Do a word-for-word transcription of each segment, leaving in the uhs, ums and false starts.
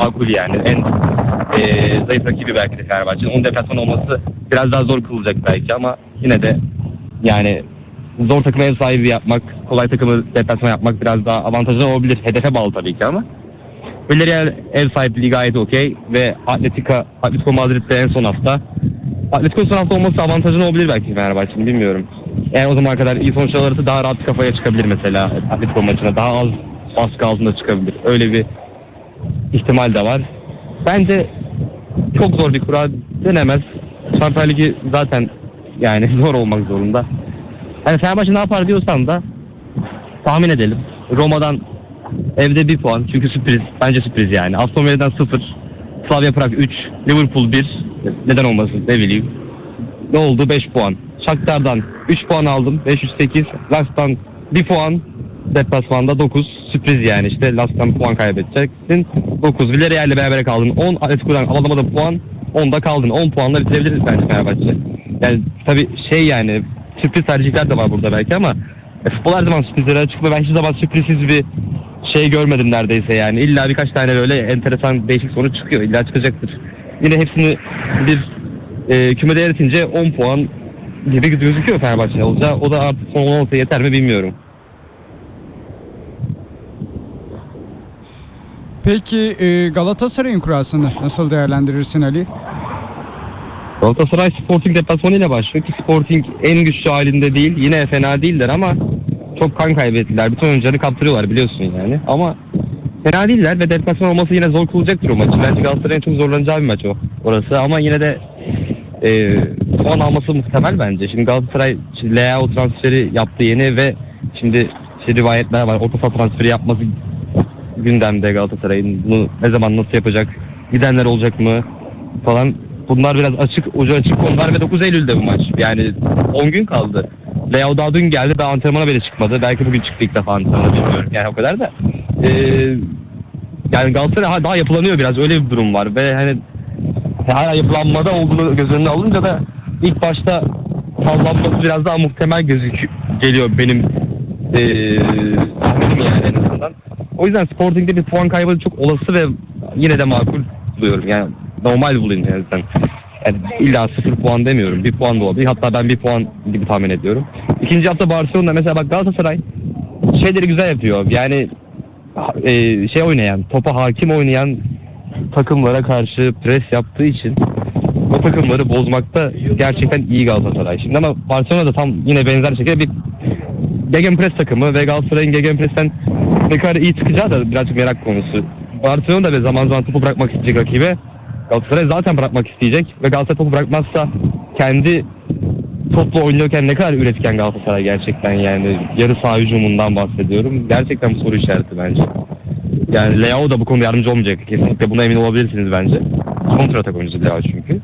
makul yani. En e, zayıf rakibi belki de Fenerbahçe'nin. Onun deplasman olması biraz daha zor kılacak belki ama yine de yani zor takımı ev sahibi yapmak, kolay takımı deplasman yapmak biraz daha avantajlı olabilir. Hedefe bağlı tabii ki ama. Villarreal ev sahipliği gayet okey ve Atletico, Atletico Madrid'de en son hafta. Atletico son hafta olması avantajlı olabilir belki Fenerbahçe'nin, bilmiyorum. Eğer o zamana kadar iyi sonuçlar alırsa daha rahat kafaya çıkabilir mesela Atletico maçına. Daha az baskı altında çıkabilir. Öyle bir ihtimal de var. Bence çok zor bir kura denemez. Şampiyonlar Ligi zaten yani zor olmak zorunda. Yani Fenerbahçe ne yapar diyorsan da tahmin edelim. Roma'dan evde bir puan. Çünkü sürpriz. Bence sürpriz yani. Aston Villa'dan sıfır. Slavia Prag üç. Liverpool bir. Neden olmasın, ne bileyim. Ne oldu? beş puan. Shakhtar'dan üç puan aldım. beş yüz sekiz. Last'tan bir puan. Deplasmanda dokuz. Sürpriz yani işte. Last'tan puan kaybedeceksin. dokuz. Villarreal ile beraber kaldın. on. Atletico'dan alamadın puan. onda kaldın. on puanla bitirebiliriz bence Fenerbahçe. Yani tabii şey yani sürpriz tercihler de var burada belki ama e, futbol her zaman sürprizlere açık ve ben hiçbir zaman sürprizsiz bir şey görmedim neredeyse yani. İlla birkaç tane böyle enteresan değişik sonuç çıkıyor. İlla çıkacaktır. Yine hepsini bir e, kümede eritince on puan gibi gözüküyor Fenerbahçe olacağı. O da artık son on altıya yeter mi bilmiyorum. Peki e, Galatasaray'ın kurasını nasıl değerlendirirsin Ali? Galatasaray Sporting deplasmanıyla başlıyor ki Sporting en güçlü halinde değil. Yine fena değiller ama çok kan kaybettiler. Bütün oyuncularını kaptırıyorlar biliyorsun yani. Ama fena değiller ve deplasman olması yine zor kılacaktır o maçı. Bence Galatasaray'ın çok zorlanacağı bir maç o orası. Ama yine de e, puan alması muhtemel bence. Şimdi Galatasaray Leao transferi yaptı yeni ve şimdi şey rivayetler var. Orta saha transferi yapması gündemde Galatasaray'ın. Bunu ne zaman nasıl yapacak? Gidenler olacak mı? Falan. Bunlar biraz açık, ucu açık konular ve dokuz Eylül'de bu maç. Yani on gün kaldı. Leao daha dün geldi, daha antrenmana bile çıkmadı. Belki bugün çıktı ilk defa antrenmana, bilmiyorum. Yani o kadar da. Ee, yani Galatasaray daha yapılanıyor biraz, öyle bir durum var. Ve hani hala yapılanmada olduğunu göz önüne alınca da ilk başta sallanması biraz daha muhtemel gözüküyor, geliyor benim ee, tahminim yani en azından. O yüzden Sporting'de bir puan kaybı çok olası ve yine de makul buluyorum. Yani normal bulayım yani sen. Yani illa sıfır puan demiyorum. Bir puan da olabilir. Hatta ben bir puan gibi tahmin ediyorum. İkinci hafta Barcelona mesela bak Galatasaray şeyleri güzel yapıyor. Yani e, şey oynayan, topa hakim oynayan takımlara karşı pres yaptığı için o takımları bozmakta gerçekten iyi Galatasaray. Şimdi ama Barcelona da tam yine benzer şekilde bir gegenpress takımı ve Galatasaray'ın gegenpress'ten ne kadar iyi çıkacağı da birazcık merak konusu. Barcelona da ve zaman zaman topu bırakmak isteyecek rakibe. Galatasaray zaten bırakmak isteyecek ve Galatasaray topu bırakmazsa kendi topla oynuyorken ne kadar üretken Galatasaray gerçekten yani yarı saha hücumundan bahsediyorum. Gerçekten bir soru işareti bence. Yani Leao da bu konuda yardımcı olmayacak. Kesinlikle buna emin olabilirsiniz bence. Kontratak oyuncusu Leao çünkü.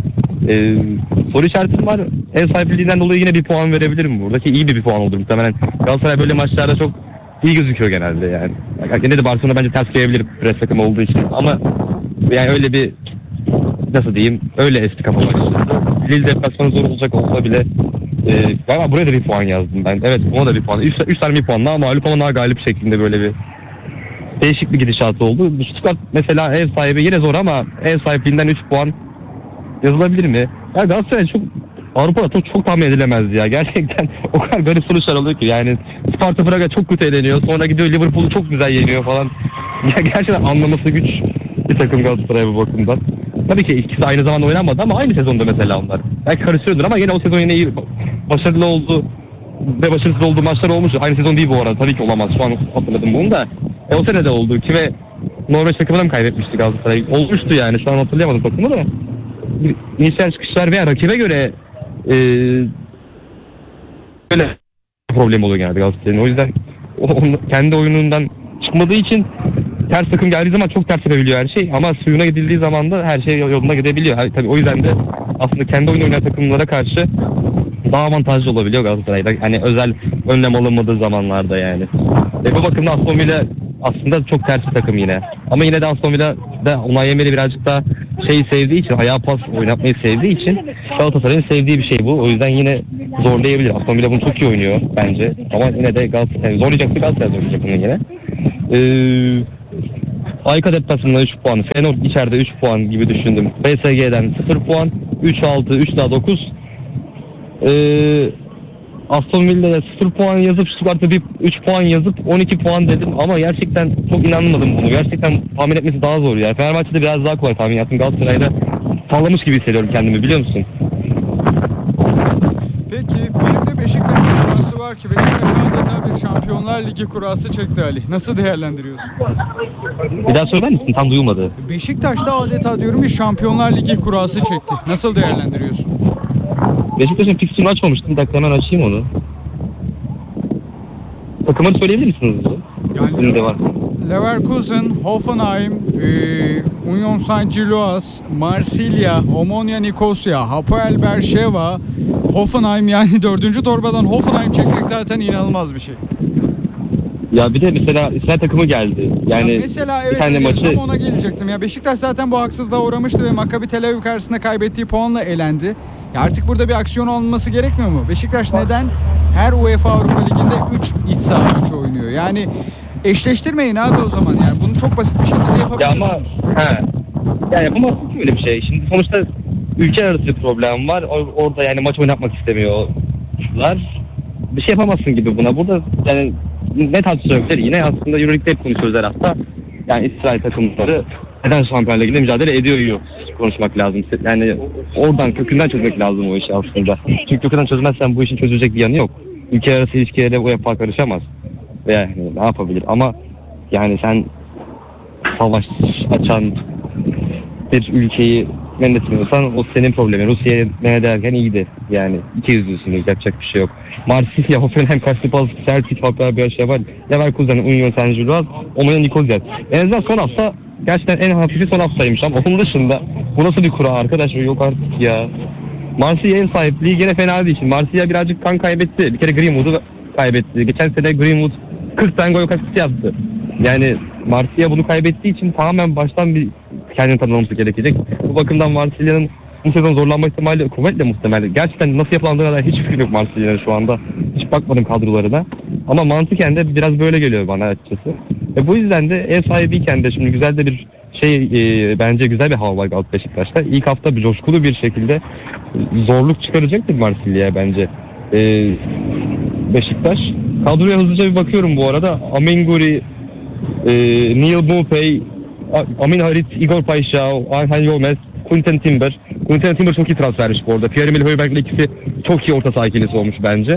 Ee, soru işaretim var. Ev sahipliğinden dolayı yine bir puan verebilirim buradaki. İyi bir, bir puan olur muhtemelen. Galatasaray böyle maçlarda çok iyi gözüküyor genelde yani. Yine de Barcelona bence ters gelebilir pres takımı olduğu için ama yani öyle bir nasıl diyeyim öyle esti kafam açısından. Lille deplasmanı zor olacak olsa bile e, ama buraya da bir puan yazdım ben. Evet ona da bir puan. üç tane bir puan daha mağlup ama daha galip şeklinde böyle bir değişik bir gidişatı oldu. Stuttgart mesela ev sahibi yine zor ama ev sahipliğinden üç puan yazılabilir mi? Ya Galatasaray çok Avrupa'da çok, çok tahmin edilemez ya. Gerçekten o kadar garip sonuçlar alıyor ki. Yani Sparta Praga çok kötü eğleniyor. Sonra gidiyor Liverpool'u çok güzel yeniyor falan. Ya gerçekten anlaması güç bir takım Galatasaray bu bakımdan. Tabii ki ikisi aynı zamanda oynanmadı ama aynı sezonda mesela onlar. Belki karışıyordur ama yine o sezon yine iyi, başarılı oldu ve başarısız olduğu maçlar olmuş. Aynı sezon değil bu arada. Tabii ki olamaz. Şu an hatırladım bunu da. E o sene de oldu ki ve Norveç takımına mı kaybetmişti Galatasaray? Olmuştu yani. Şu an hatırlayamadım takımı da. İnişler çıkışlar veya rakibe göre e, böyle problem oluyor genelde Galatasaray'ın. O yüzden o, kendi oyunundan çıkmadığı için ters takım geldiği zaman çok ters yapabiliyor her şey. Ama suyuna gidildiği zaman da her şey yoluna gidebiliyor. Tabii o yüzden de aslında kendi oyunu oynayan takımlara karşı daha avantajlı olabiliyor Galatasaray'da. Hani özel önlem alınmadığı zamanlarda yani. E bu bakımda Aston Villa aslında çok ters bir takım yine. Ama yine de Aston Villa da Unai Emery birazcık daha şeyi sevdiği için, ayağa pas oynatmayı sevdiği için Galatasaray'ın sevdiği bir şey bu. O yüzden yine zorlayabilir. Aston Villa bunu çok iyi oynuyor bence. Ama yine de Galatasaray zorlayacaksa Galatasaray zorlayacak bunu yine. Ee, Ayka deplasmanından üç puan, Feyenoord içeride üç puan gibi düşündüm. B S G'den sıfır puan, üç altı, üç daha dokuz. Ee, Aston Villa'ya sıfır puan yazıp Stuttgart'a bir üç puan yazıp on iki puan dedim ama gerçekten çok inanmadım bunu. Gerçekten tahmin etmesi daha zor ya. Fenerbahçe'de biraz daha kolay tahmin yaptım. Galatasaray'da sallamış gibi hissediyorum kendimi, biliyor musun? Peki bir de Beşiktaş'ın kurası var ki Beşiktaş adeta bir Şampiyonlar Ligi kurası çekti Ali. Nasıl değerlendiriyorsun? Bir daha söyler misin? Tam duyulmadı. Beşiktaş'ta adeta diyorum bir Şampiyonlar Ligi kurası çekti. Nasıl değerlendiriyorsun? Beşiktaş'ın fikstürünü açmamıştım. Bir dakika hemen açayım onu. Takımları söyleyebilir misiniz? Yani Önünde var. Leverkusen, Hoffenheim, e, Union Saint-Gilloise, Marsilya, Omonia Nicosia, Hapoel Berşeva, Hoffenheim, yani dördüncü torbadan Hoffenheim çekmek zaten inanılmaz bir şey. Ya bir de mesela İsrail takımı geldi. Yani Ya mesela bir evet, tane evet, maçı... tam ona gelecektim. Ya Beşiktaş zaten bu haksızlığa uğramıştı ve Maccabi Tel Aviv karşısında kaybettiği puanla elendi. Ya artık burada bir aksiyon alınması gerekmiyor mu? Beşiktaş neden her UEFA Avrupa Ligi'nde üç iç saha maçı oynuyor? Yani eşleştirmeyin abi o zaman, yani bunu çok basit bir şekilde Ya ama yapabiliyorsunuz. he. Ya yapamazsın ki öyle bir şey. Şimdi sonuçta ülke arası bir problem var. Or- orada yani maç oynatmak istemiyorlar. Bir şey yapamazsın gibi buna. Burada yani ne tartışacaklar yine aslında Euroleague'de hep konuşuyoruz her hafta. Yani İsrail takımları neden Şampiyonlar Ligi'nde mücadele ediyor yok konuşmak lazım. Yani oradan kökünden çözmek lazım o işi aslında. Çünkü kökünden çözmezsen bu işin çözülecek bir yanı yok. Ülke arası ilişkilere UEFA karışamaz. Veya yani ne yapabilir ama yani sen savaş açan bir ülkeyi yönetmiyorsan o senin problemin. Rusya'ya ne ederken iyiydi. Yani iki yüzlüsünüz, yapacak bir şey yok. Marsilya, Hoffenheim, Kastıpaz, Celtic hatta bir şey var. Leverkusen, Union Saint-Gilloise, Omonia Nicosia. En azından son hafta gerçekten en hafifi son haftaymış ama onun dışında bu nasıl bir kura arkadaş, yok artık ya. Marsilya ev sahipliği gene fena değil. Şimdi Marsilya birazcık kan kaybetti. Bir kere Greenwood'u kaybetti. Geçen sene Greenwood kırk tane gol katkısı yaptı. Yani Marsilya bunu kaybettiği için tamamen baştan bir kendini tanımlaması gerekecek. Bu bakımdan Marsilya'nın bu sezon zorlanma ihtimali kuvvetle muhtemel. Gerçekten nasıl yapılandığına dair hiç fikrim yok Marsilya'nın şu anda. Hiç bakmadım kadrolarına. Ama mantıken de biraz böyle geliyor bana açıkçası. Ve bu yüzden de ev sahibiyken de şimdi güzel de bir şey e, bence güzel bir hava var Galatasaray Beşiktaş'ta. İlk hafta bir coşkulu bir şekilde zorluk çıkaracaktır Marsilya'ya bence. E, Beşiktaş. Kadroya hızlıca bir bakıyorum bu arada. Amenguri, e, Neil Mupay, Amin Harit, Igor Paişao, Ayhan Yolmez, Quinten Timber. Quinten Timber çok iyi transfermiş bu arada. Pierre-Emile Højbjerg'le ikisi çok iyi orta saha ikilisi olmuş bence.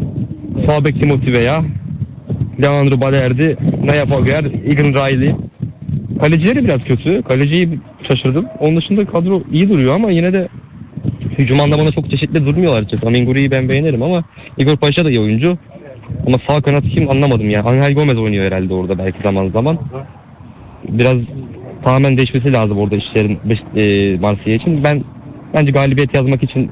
Sağ bek Timothy Weah, Leandro Balerdi, Naya Fager, Egan Riley. Kalecileri biraz kötü. Kaleciyi şaşırdım. Onun dışında kadro iyi duruyor ama yine de hücum anlamında çok çeşitli durmuyorlar açıkçası. Amenguri'yi ben beğenirim ama Igor Paişa da iyi oyuncu. Ama sağ kanat kim anlamadım ya. Angel Gomez oynuyor herhalde orada belki zaman zaman. Biraz tamamen değişmesi lazım orada işlerin e, Marsilya için. Ben bence galibiyet yazmak için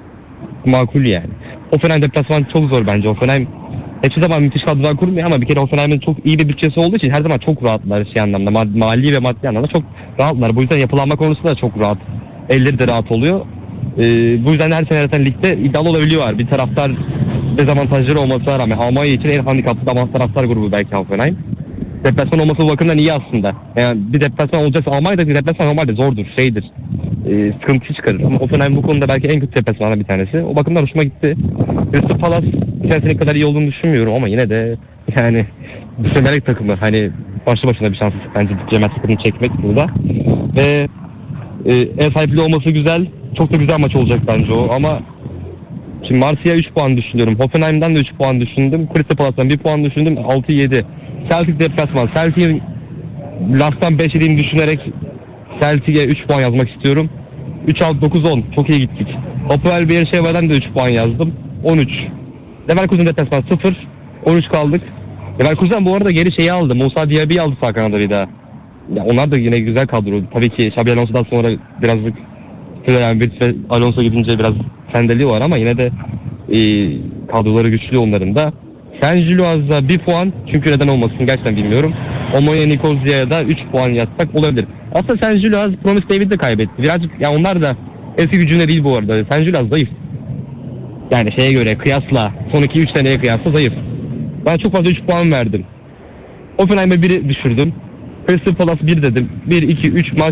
makul yani. Hoffenheim deplasman çok zor bence. Hoffenheim hiçbir zaman müthiş kadrolar kurmuyor ama bir kere Hoffenheim'in çok iyi bir bütçesi olduğu için her zaman çok rahatlar şey anlamda. Mali ve maddi anlamda çok rahatlar. Bu yüzden yapılanma konusunda da çok rahat. Elleri de rahat oluyor. E, bu yüzden her sene zaten ligde iddialı olabiliyorlar. Bir taraftar dezavantajları olmasına rağmen Almanya için en handikaplı damat taraftar grubu belki Hoffenheim. Deplasman olması bu bakımdan iyi aslında. Yani bir deplasman olacaksa Almanya'da bir deplasman normalde zordur, şeydir. E, sıkıntı çıkarır. Ama Hoffenheim bu konuda belki en kötü deplasmanlardan bir tanesi. O bakımdan hoşuma gitti. Crystal Palace geçen sene kadar iyi olduğunu düşünmüyorum ama yine de yani Premier Lig takımı hani başlı başına bir şansı bence Cemal Sıkıntı çekmek burada. Ve e, ev sahipliği olması güzel. Çok da güzel maç olacak bence o ama şimdi Marsilya üç puan düşünüyorum. Hoffenheim'den de üç puan düşündüm. Crystal Palace'dan bir puan düşündüm. altı yedi. Celtic deplasman. Celtic'in lasttan beş yediğini düşünerek Celtic'e üç puan yazmak istiyorum. üç altı dokuz on. Çok iyi gittik. Hapoel Berşeva'dan da üç puan yazdım. on üç. Leverkusen deplasman sıfır. on üç kaldık. Leverkusen bu arada geri şeyi aldı. Musa Diaby'i aldı sağ kanada bir daha. Ya onlar da yine güzel kadro. Tabii ki Xabi Alonso'dan sonra birazcık yani bir Alonso gidince biraz sendeliği var ama yine de e, kadroları güçlü onların da. Saint-Gilloise'a bir puan çünkü neden olmasın gerçekten bilmiyorum. Omonia Nicosia'ya da üç puan yazsak olabilir. Aslında Saint-Gilloise Promise David'i de kaybetti. Birazcık ya onlar da eski gücünde değil bu arada. Saint-Gilloise zayıf. Yani şeye göre kıyasla son iki üç seneye kıyasla zayıf. Ben çok fazla üç puan verdim. Hoffenheim'e biri düşürdüm. Crystal Palace bir dedim. bir, iki, üç maç